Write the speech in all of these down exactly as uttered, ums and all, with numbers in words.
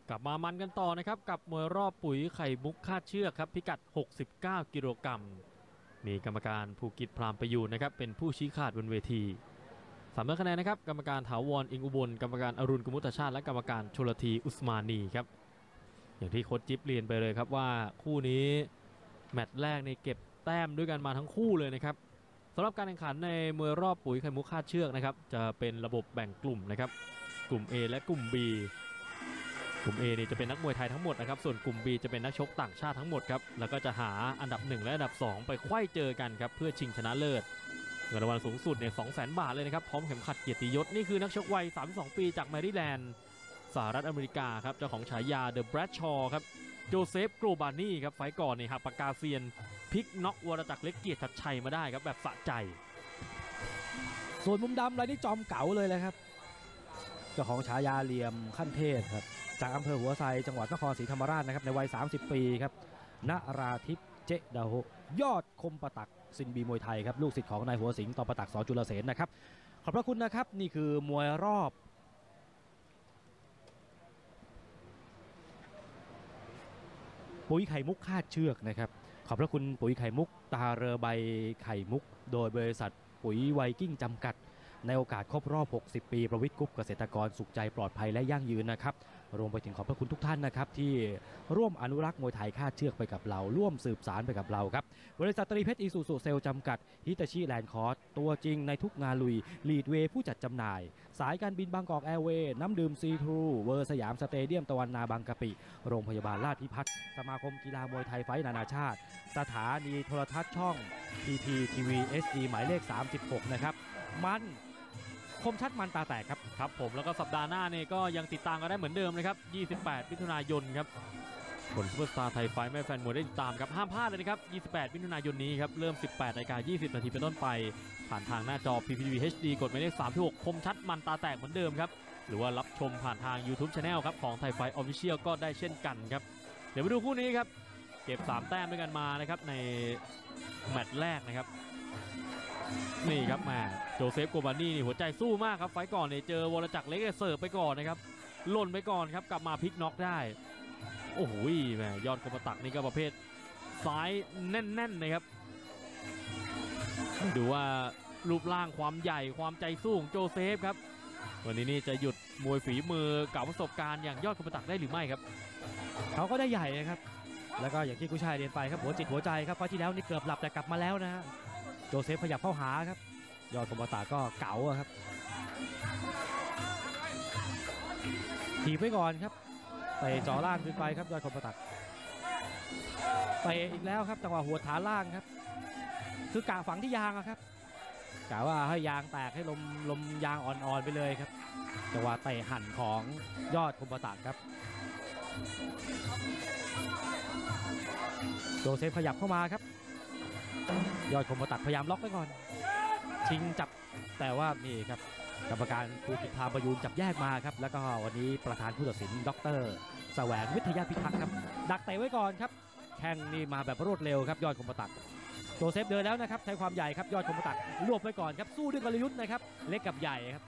กลับมามันกันต่อนะครับกับมวยรอบปุ๋ยไข่มุกคาดเชือกครับพิกัดหกสิบเก้ากิโลกรัมมีกรรมการภูกิจพรามประยูนนะครับเป็นผู้ชี้ขาดบนเวทีสามคะแนนนะครับกรรมการถาวรอิงอุบลกรรมการอรุณกมุตชาติและกรรมการชลธีอุสมานีครับอย่างที่โค้ชจิ๊บเรียนไปเลยครับว่าคู่นี้แมตช์แรกในเก็บแต้มด้วยกันมาทั้งคู่เลยนะครับสำหรับการแข่งขันในมวยรอบปุ๋ยไข่มุกคาดเชือกนะครับจะเป็นระบบแบ่งกลุ่มนะครับกลุ่ม A และกลุ่ม Bกลุ่ม A นี่จะเป็นนักมวยไทยทั้งหมดนะครับส่วนกลุ่ม B จะเป็นนักชกต่างชาติทั้งหมดครับแล้วก็จะหาอันดับหนึ่งและอันดับสองไปไขว้เจอกันครับเพื่อชิงชนะเลิศเงินรางวัลสูงสุดเนี่ย สองแสน บาทเลยนะครับพร้อมเข็มขัดเกียรติยศนี่คือนักชกวัยสามสิบสองปีจากแมริแลนด์สหรัฐอเมริกาครับเจ้าของฉายาเดอะแบรดชอว์ครับโจเซฟโกรบานี่ครับไฟก่อนนี่หักปากกาเซียนพลิกน็อกวรจักรเล็กเกียรติชัดชัยมาได้ครับแบบสะใจส่วนมุมดำรายนี้จอมเก๋าเลยเลยครับเจ้าของฉายาเหลี่ยมขั้นเทพครับจากอำเภอหัวไซจังหวัดนครศรีธรรมราชนะครับในวัยสามสิบปีครับณราธิปเจดาโฮยอดคมประตักซินบีมวยไทยครับลูกศิษย์ของนายหัวสิงห์ต่อประตักส.จุลเสนนะครับขอบพระคุณนะครับนี่คือมวยรอบปุ๋ยไข่มุกคาดเชือกนะครับขอบพระคุณปุ๋ยไข่มุกตาเรือใบไข่มุกโดยบริษัทปุ๋ยไวกิ้งจำกัดในโอกาสครบรอบหกสิบปีประวิตรกรุ๊ปเกษตรกรสุขใจปลอดภัยและยั่งยืนนะครับรวมไปถึงขอบพระคุณทุกท่านนะครับที่ร่วมอนุรักษ์มวยไทยคาดเชือกไปกับเราร่วมสืบสารไปกับเราครับบริษัทตรีเพชรอีซูซูเซลจำกัดฮิตาชิแลนด์คอร์สตัวจริงในทุกงานลุยลีดเวย์ผู้จัดจำหน่ายสายการบินบางกอกแอร์เวย์น้ำดื่มซีทรูเวอร์สยามสเตเดียมตะวันนาบางกะปิโรงพยาบาลราชพิพัฒน์สมาคมกีฬามวยไทยไฟท์นานาชาติสถานีโทรทัศน์ช่อง พี พี ที วี เอส ดี หมายเลขสามสิบหกนะครับมันคมชัดมันตาแตกครับครับผมแล้วก็สัปดาห์หน้าเนี่ยก็ยังติดตามกันได้เหมือนเดิมนะครับยี่สิบแปดมิถุนายนครับผลซุปเปอร์สตาร์ไทยไฟท์แม่แฟนมวยได้ติดตามครับห้ามพลาดเลยนะครับยี่สิบแปดมิถุนายนนี้ครับเริ่ม สิบแปดนาฬิกายี่สิบนาทีเป็นต้นไปผ่านทางหน้าจอ พี พี ที วี เอช ดี กดหมายเลขสามสิบหกคมชัดมันตาแตกเหมือนเดิมครับหรือว่ารับชมผ่านทาง YouTube Channel ครับของไทยไฟท์ Official ก็ได้เช่นกันครับเดี๋ยวไปดูคู่นี้ครับเก็บสามแต้มด้วยกันมานะครับในแมตช์แรกนะครับนี่ครับแม่โจเซฟโกบานี่นี่หัวใจสู้มากครับไฟก่อนเนี่ยเจอวรจักรเล็กเสิร์ฟไปก่อนนะครับหล่นไปก่อนครับกลับมาพลิกน็อกได้โอ้โหแม่ยอดคมตักนี่ก็ประเภทซ้ายแน่นๆนะครับดูว่ารูปร่างความใหญ่ความใจสู้ของโจเซฟครับวันนี้นี่จะหยุดมวยฝีมือเก่าประสบการณ์อย่างยอดคมตักได้หรือไม่ครับเขาก็ได้ใหญ่นะครับแล้วก็อย่างที่กุชัยเรียนไปครับหัวจิตหัวใจครับเพราะที่แล้วนี่เกือบหลับแต่กลับมาแล้วนะฮะโจเซฟขยับเข้าหาครับยอดคมตาก็เก๋าครับถีบไว้ก่อนครับเตะจ่อล่างขึ้นไปครับยอดคมตาเตะอีกแล้วครับจังหวะหัวฐานล่างครับคือกะฝังที่ยางครับกะว่าให้ยางแตกให้ลมลมยางอ่อนๆไปเลยครับจังหวะเตะหั่นของยอดคมตาครับโจเซฟขยับเข้ามาครับยอดคมตัดพยายามล็อกไว้ก่อนชิงจับแต่ว่านี่ครับกรรมการภูกิจพรามประยูนจับแยกมาครับแล้วก็วันนี้ประธานผู้ตัดสินดร.แสวงวิทยาพิทักษ์ครับดักเตะไว้ก่อนครับแข้งนี่มาแบบรวดเร็วครับยอดคมตัดโจเซฟเดินแล้วนะครับใช้ความใหญ่ครับยอดคมตัดรวบไว้ก่อนครับสู้ด้วยกลยุทธ์นะครับเล็กกับใหญ่ครับ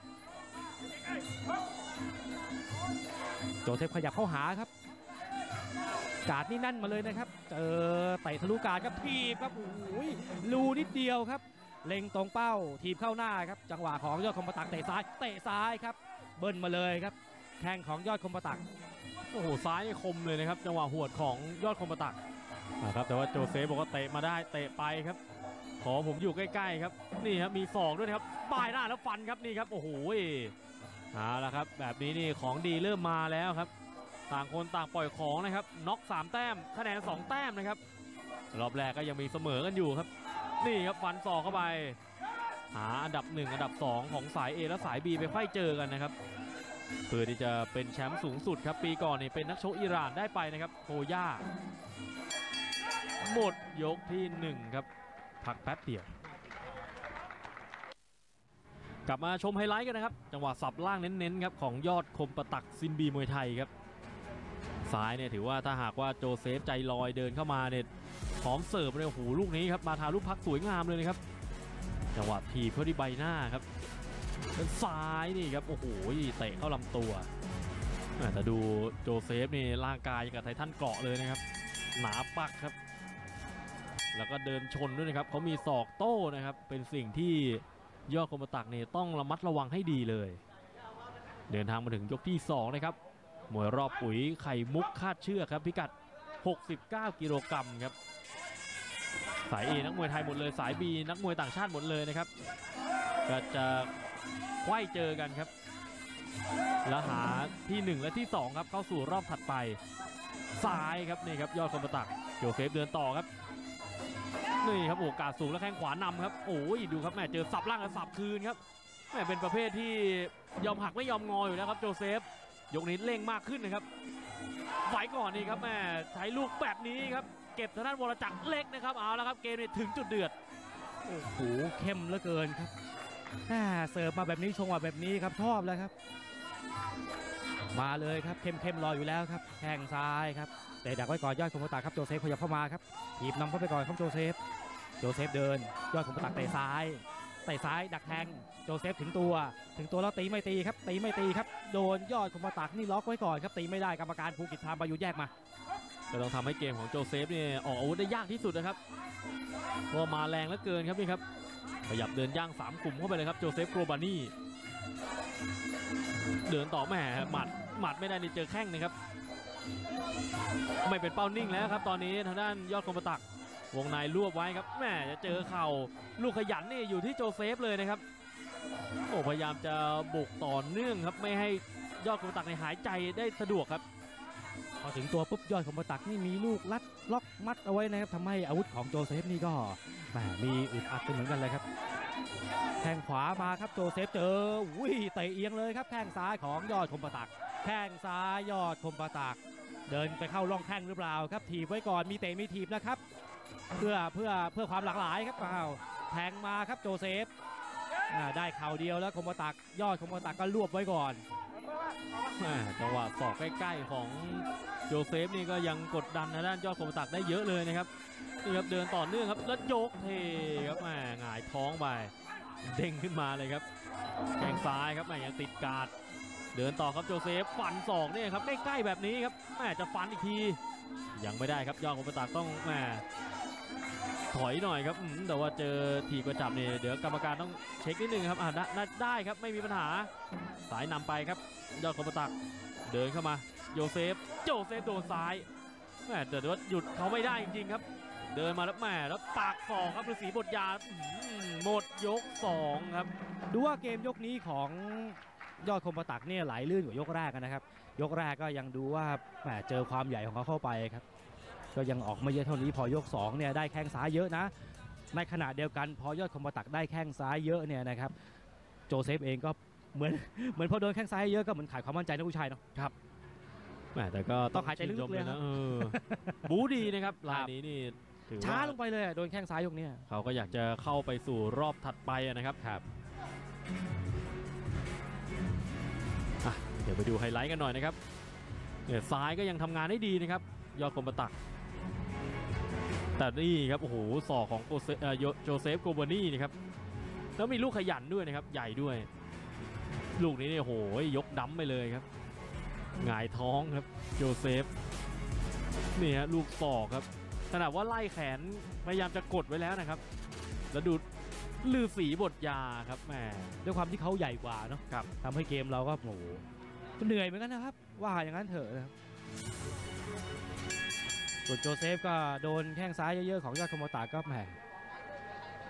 โจเซฟขยับเข้าหาครับกาดนี่นั่นมาเลยนะครับเจอเตะทะลุกาดครับทีบครับโอ้ยรูนิดเดียวครับเล็งตรงเป้าทีบเข้าหน้าครับจังหวะของยอดคมตักเตะซ้ายเตะซ้ายครับเบิ้ลมาเลยครับแข้งของยอดคมตักโอ้โหซ้ายคมเลยนะครับจังหวะหวดของยอดคมตักนะครับแต่ว่าโจเซฟบอกว่าเตะมาได้เตะไปครับขอผมอยู่ใกล้ๆครับนี่ครับมีศอกด้วยครับป้ายหน้าแล้วฟันครับนี่ครับโอ้โหเอาละครับแบบนี้นี่ของดีเริ่มมาแล้วครับต่างคนต่างปล่อยของนะครับน็อกสามแต้มคะแนนสองแต้มนะครับรอบแรกก็ยังมีเสมอกันอยู่ครับนี่ครับฟันศอกเข้าไปหาอันดับหนึ่งอันดับสองของสาย A และสาย B ไปไฟเจอกันนะครับเพื่อที่จะเป็นแชมป์สูงสุดครับปีก่อนนี่เป็นนักชกอิหร่านได้ไปนะครับโคย่าหมดยกที่หนึ่งครับพักแป๊บเดียวกลับมาชมไฮไลท์กันนะครับจังหวะสับล่างเน้นๆครับของยอดคมประตักซินบีมวยไทยครับซ้ายเนี่ยถือว่าถ้าหากว่าโจเซฟใจลอยเดินเข้ามาเนี่ยพร้อมเสิร์ฟเลยโอ้โหลูกนี้ครับมาทาลูกพักสวยงามเลยนะครับจังหวะถีบเข้าที่ใบหน้าครับเป็นซ้ายนี่ครับโอ้โหเตะเข้าลำตัวอ่าแต่ดูโจเซฟนี่ร่างกายกับไททันเกาะเลยนะครับหนาปักครับแล้วก็เดินชนด้วยนะครับเขามีศอกโต้นะครับเป็นสิ่งที่ยอดคมตักนี่ต้องระมัดระวังให้ดีเลยเดินทางมาถึงยกที่สองนะครับมวยรอบปุ๋ยไข่มุกคาดเชือกครับพิกัดหกสิบเก้ากิโลกรัมครับสาย A นักมวยไทยหมดเลยสาย B นักมวยต่างชาติหมดเลยนะครับก็จะไขว้เจอกันครับแล้วหาที่หนึ่งและที่สองครับเข้าสู่รอบถัดไปซ้ายครับนี่ครับยอดคมตักโจเซฟเดินต่อครับนี่ครับโอกาสสูงแล้วแข้งขวานำครับโอ้ยดูครับแม่เจอสับล่างกับสับคืนครับแม่เป็นประเภทที่ยอมหักไม่ยอมงออยู่แล้วครับโจเซฟยกนี้เร่งมากขึ้นนะครับไฟก่อนนี่ครับแม่ใช้ลูกแบบนี้ครับเก็บทางด้านวรจักรเล็กนะครับเอาแล้วครับเกมนี้ถึงจุดเดือดโอ้โหเข้มเหลือเกินครับเสิร์ฟมาแบบนี้ชงมาแบบนี้ครับชอบแล้วครับมาเลยครับเข้มเข้มรออยู่แล้วครับแข้งซ้ายครับแต่ดักไว้ก่อนยอดคมตักครับโจเซฟขยับเข้ามาครับถีบนำเข้าไปก่อนครับโจเซฟโจเซฟเดินยอดคมตักเตะซ้ายเตะซ้ายดักแทงโจเซฟถึงตัวถึงตัวแล้วตีไม่ตีครับตีไม่ตีครับโดนยอดคมตักนี่ล็อกไว้ก่อนครับตีไม่ได้กรรมการภูกิจพาประยุทธ์แยกมาก็ต้องทำให้เกมของโจเซฟนี่ออกอาวุธได้ยากที่สุดนะครับเพราะมาแรงเหลือเกินครับนี่ครับขยับเดินย่างสามกลุ่มเข้าไปเลยครับโจเซฟโกรบานี่เดินต่อแม่หมัดหมัดไม่ได้นี่เจอแข้งนะครับไม่เป็นเป้านิ่งแล้วครับตอนนี้ทางด้านยอดคมตักวงในรวบไว้ครับแม่จะเจอเข่าลูกขยันนี่อยู่ที่โจเซฟเลยนะครับโอ้พยายามจะบุกต่อเนื่องครับไม่ให้ยอดคมตักในหายใจได้สะดวกครับพอถึงตัวปุ๊บยอดคมตักนี่มีลูกลัดล็อกมัดเอาไว้นะครับทำให้อาวุธของโจเซฟนี่ก็แหมมีอึดอัดเป็นเหมือนกันเลยครับแข้งขวามาครับโจเซฟเจอวิ่งเตะเอียงเลยครับแข้งซ้ายของยอดคมตักแข้งซ้ายยอดคมตักเดินไปเข้าร่องแข้งหรือเปล่าครับถีบไว้ก่อนมีเตะมีถีบนะครับเพื่อเพื่อเพื่อความหลากหลายครับเปล่าแทงมาครับโจเซฟได้เข่าเดียวแล้วคมตักยอดคมตักก็รวบไว้ก่อนจังหวะศอกใกล้ๆของโจเซฟนี่ก็ยังกดดันทางด้านยอดคมตักได้เยอะเลยนะครับนี่ครับเดินต่อเนื่องครับแล้วยกเทครับแหมหงายท้องไปเด้งขึ้นมาเลยครับแข้งซ้ายครับแหมยังติดการ์ดเดินต่อครับโจเซฟฟันศอกนี่ครับใกล้ๆแบบนี้ครับแหมจะฟันอีกทียังไม่ได้ครับยอดคมตักต้องแหมถอยหน่อยครับแต่ว่าเจอทีกระจับเนี่ยเดี๋ยวกรรมการต้องเช็คนิดนึงครับอ่าได้ได้ครับไม่มีปัญหาสายนำไปครับยอดคมตักเดินเข้ามาโจเซฟโจเซฟโดนซ้ายแหมแต่ว่าหยุดเขาไม่ได้จริงๆครับเดินมาแล้วแหมแล้วปากศอกครับฤาษีบทยาหมดยกสองครับดูว่าเกมยกนี้ของยอดคมตักเนี่ยไหลลื่นกว่ายกแรกนะครับยกแรกก็ยังดูว่าแหมเจอความใหญ่ของเขาเข้าไปครับก็ยังออกมาเยอะเท่านี้พอยกสองเนี่ยได้แข้งซ้ายเยอะนะในขณะเดียวกันพอยอดคมตักได้แข้งซ้ายเยอะเนี่ยนะครับโจเซฟเองก็เหมือนเหมือนพอโดนแข้งซ้ายเยอะก็เหมือนขายความมั่นใจนะผู้ชายเนาะครับแหมแต่ก็ต้องหายใจลึกๆเลยนะบู๊ดีนะครับรายนี้นี่ช้าลงไปเลยโดนแข้งซ้ายยกนี้เขาก็อยากจะเข้าไปสู่รอบถัดไปนะครับครับเดี๋ยวไปดูไฮไลท์กันหน่อยนะครับเนี่ยซ้ายก็ยังทำงานได้ดีนะครับยอดคมตักแต่นี่ครับโอ้โหศอกของโจเซฟโกบานี่นะครับแล้วมีลูกขยันด้วยนะครับใหญ่ด้วยลูกนี้เนี่ยโอ้โหยกดั้มไปเลยครับหงายท้องครับโจเซฟนี่ฮะลูกศอกครับขนาดว่าไล่แขนพยายามจะกดไว้แล้วนะครับแล้วดูลือสีบทยาครับแหมด้วยความที่เขาใหญ่กว่าเนาะครับทำให้เกมเราก็โอ้โหเหนื่อยเหมือนกันนะครับว่าอย่างนั้นเถอะนะครับส่วนโจเซฟก็โดนแข้งซ้ายเยอะๆของยอดคมตักก็แหม